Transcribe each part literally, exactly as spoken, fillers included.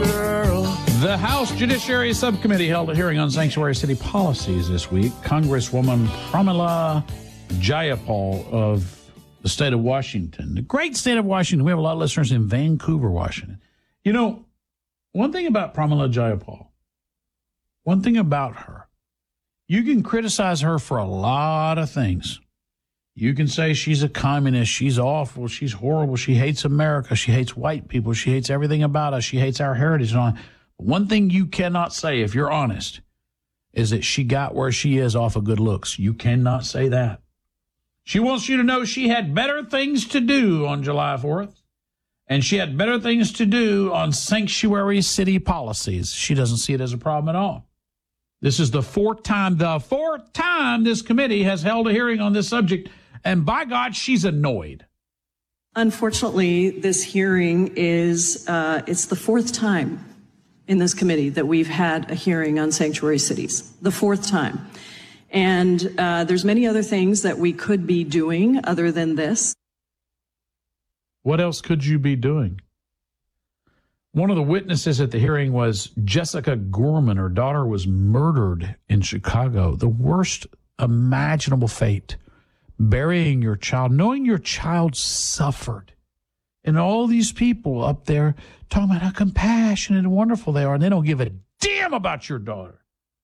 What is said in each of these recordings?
girl. The House Judiciary Subcommittee held a hearing on sanctuary city policies this week. Congresswoman Pramila Jayapal of the state of Washington, the great state of Washington. We have a lot of listeners in Vancouver, Washington. You know, one thing about Pramila Jayapal, one thing about her, you can criticize her for a lot of things. You can say she's a communist, she's awful, she's horrible, she hates America, she hates white people, she hates everything about us, she hates our heritage and all. But one thing you cannot say, if you're honest, is that she got where she is off of good looks. You cannot say that. She wants you to know she had better things to do on July fourth, and she had better things to do on sanctuary city policies. She doesn't see it as a problem at all. This is the fourth time, the fourth time this committee has held a hearing on this subject, and by God, she's annoyed. Unfortunately, this hearing is, uh, it's the fourth time in this committee that we've had a hearing on sanctuary cities, the fourth time. And uh, there's many other things that we could be doing other than this. What else could you be doing? One of the witnesses at the hearing was Jessica Gorman. Her daughter was murdered in Chicago. The worst imaginable fate. Burying your child, knowing your child suffered. And all these people up there talking about how compassionate and wonderful they are, and they don't give a damn about your daughter.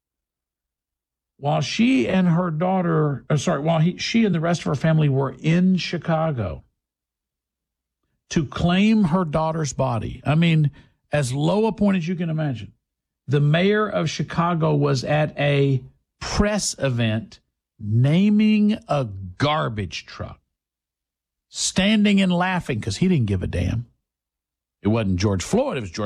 While she and her daughter, uh, sorry, while he, she and the rest of her family were in Chicago to claim her daughter's body. I mean, as low a point as you can imagine. The mayor of Chicago was at a press event naming a garbage truck, standing and laughing because he didn't give a damn. It wasn't George Floyd, it was George